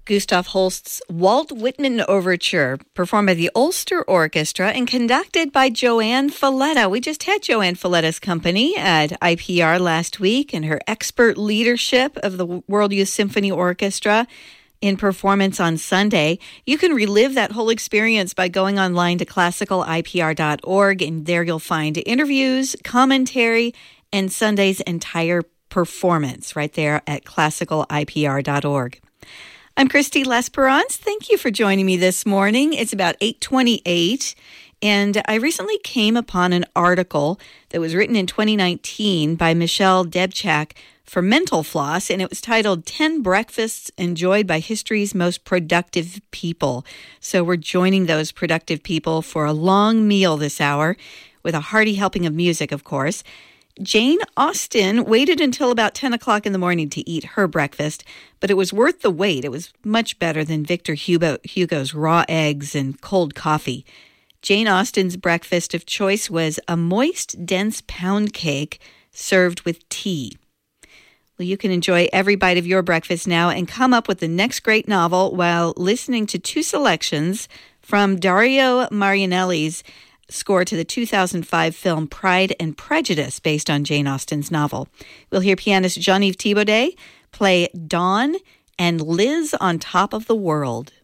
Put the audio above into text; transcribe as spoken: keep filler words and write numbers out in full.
Gustav Holst's Walt Whitman Overture, performed by the Ulster Orchestra and conducted by Joanne Falletta. We just had Joanne Falletta's company at I P R last week, and her expert leadership of the World Youth Symphony Orchestra in performance on Sunday. You can relive that whole experience by going online to classical I P R dot org, and there you'll find interviews, commentary, and Sunday's entire performance right there at classical I P R dot org. I'm Christy Lesperance. Thank you for joining me this morning. It's about eight twenty-eight, and I recently came upon an article that was written in twenty nineteen by Michelle Debchak for Mental Floss, and it was titled ten Breakfasts Enjoyed by History's Most Productive People. So we're joining those productive people for a long meal this hour with a hearty helping of music, of course. Jane Austen waited until about ten o'clock in the morning to eat her breakfast, but it was worth the wait. It was much better than Victor Hugo, Hugo's raw eggs and cold coffee. Jane Austen's breakfast of choice was a moist, dense pound cake served with tea. Well, you can enjoy every bite of your breakfast now and come up with the next great novel while listening to two selections from Dario Marianelli's score to the two thousand five film Pride and Prejudice, based on Jane Austen's novel. We'll hear pianist Jean-Yves Thibaudet play Dawn and Liz on Top of the World.